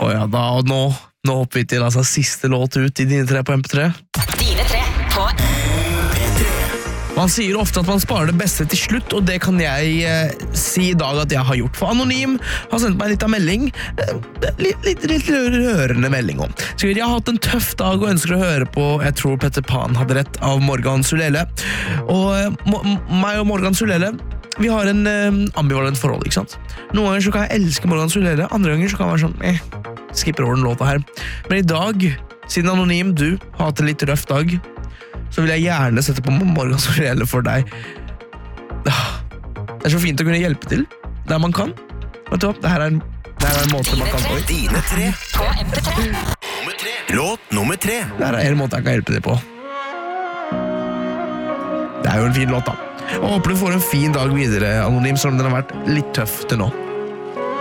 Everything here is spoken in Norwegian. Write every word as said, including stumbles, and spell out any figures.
Åja, da, og nå, nå hopper vi til altså, siste låt ut i Dine tre på M P tre. Dine tre på M P tre. Man sier ofte at man sparer det beste til slutt, og det kan jeg eh, si i dag at jeg har gjort. For Anonym har sendt meg litt av melding, eh, litt, litt, litt rørende melding om. Skriver, jeg har hatt en tøff dag og ønsker å høre på Jeg tror Petter Pan hadde rett av Morgan Sulele. Og eh, mo- meg og Morgan Sulele, vi har en eh, ambivalent forhold, ikke sant? Noen ganger så kan jeg elske Morgan Sulele, andre ganger så kan jeg være sånn, eh, skipper over den låta her. Men i dag, siden Anonym, du har hatt en litt røff dag, så vil jeg gjerne sette på Morgan Sulele for deg. Det er så fint å kunne hjelpe til der man kan. Vet du hva, det her er en, det her er en måte man kan få. Dine tre på M P tre. Nummer tre. Låt nummer tre. Det her er en måte jeg kan hjelpe deg på. Det er jo en fin låt da. Og håper du får en fin dag videre, Anonym, som den har vært litt tøff til nå.